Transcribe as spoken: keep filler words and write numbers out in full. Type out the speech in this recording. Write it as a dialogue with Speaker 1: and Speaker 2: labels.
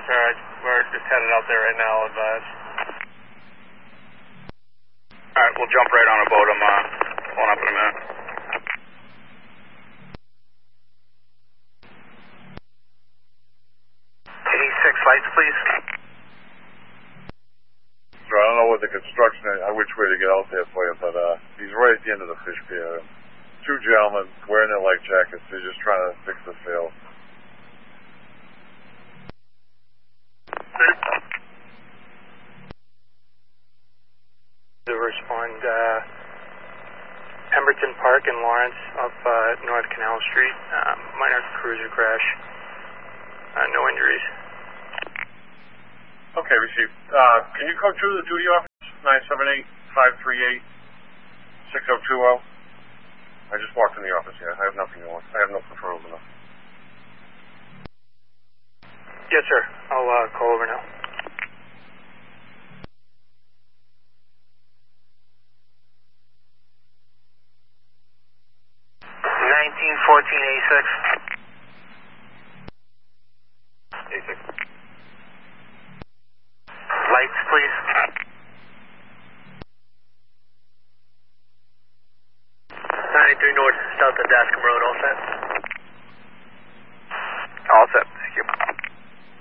Speaker 1: sir. We're just headed out there right now, I'll advise.
Speaker 2: Alright, we'll jump right on a boat. I'm uh, pulling up in a minute.
Speaker 3: eighty-six lights, please.
Speaker 4: So I don't know what the construction, uh, which way to get out there for you, but uh, he's right at the end of the fish pier. Two gentlemen wearing their life jackets. They're just trying to fix the sails.
Speaker 1: To respond, uh, Pemberton Park in Lawrence up uh, North Canal Street. Uh, minor cruiser crash. Uh, no injuries.
Speaker 4: Okay, received. Uh, can you come through the duty office? nine seven eight, five three eight, six oh two oh. I just walked in the office here. I have nothing to I have no referrals enough.
Speaker 1: Yes, sir. I'll uh, call over now.
Speaker 3: nineteen fourteen A six.
Speaker 2: A six.
Speaker 3: Lights, please.